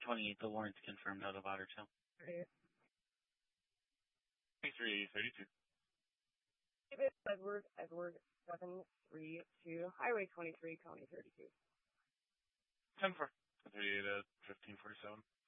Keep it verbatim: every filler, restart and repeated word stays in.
twenty-eight, the warrant's confirmed out of Otter Tail. Right. twenty-three thirty-two. David Edward Edward seven three two, Highway twenty-three, County thirty-two. ten four. thirty-eight at fifteen forty-seven.